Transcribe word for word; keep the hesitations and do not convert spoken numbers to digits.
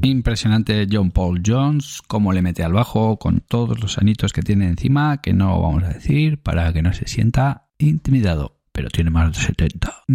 Impresionante John Paul Jones, cómo le mete al bajo con todos los añitos que tiene encima, que no vamos a decir para que no se sienta intimidado, pero tiene más de setenta.